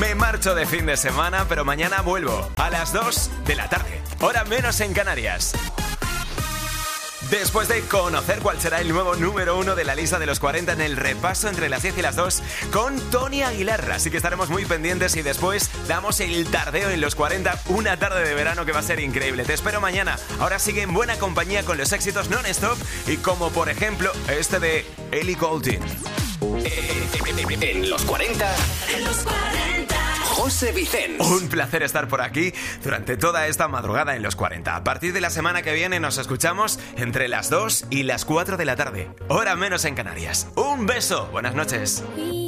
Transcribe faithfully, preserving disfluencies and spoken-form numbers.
Me marcho de fin de semana, pero mañana vuelvo a las dos de la tarde, hora menos en Canarias. Después de conocer cuál será el nuevo número uno de la lista de los cuarenta en el repaso entre las diez y las dos con Tony Aguilar. Así que estaremos muy pendientes y después damos el tardeo en los cuarenta, una tarde de verano que va a ser increíble. Te espero mañana. Ahora sigue en buena compañía con los éxitos non-stop y como por ejemplo este de Ellie Goulding. En los cuarenta. En los cuarenta. José Vicens. Un placer estar por aquí durante toda esta madrugada en los cuarenta. A partir de la semana que viene nos escuchamos entre las dos y las cuatro de la tarde, hora menos en Canarias. Un beso, buenas noches.